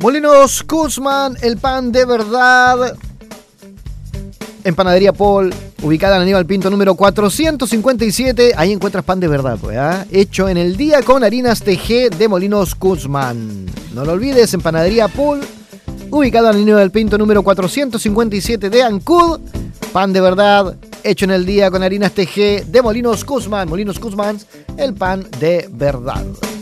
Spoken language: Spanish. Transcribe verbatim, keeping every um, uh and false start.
Molinos Guzmán, el pan de verdad. En Panadería Paul, ubicada en Aníbal Pinto número cuatrocientos cincuenta y siete. Ahí encuentras pan de verdad, pues, ¿eh? Hecho en el día con harinas T G de Molinos Guzmán. No lo olvides, en Panadería Paul, ubicada en Aníbal Pinto número cuatrocientos cincuenta y siete de Ancud. Pan de verdad, hecho en el día con harinas T G de Molinos Guzmán. Molinos Guzmán, el pan de verdad.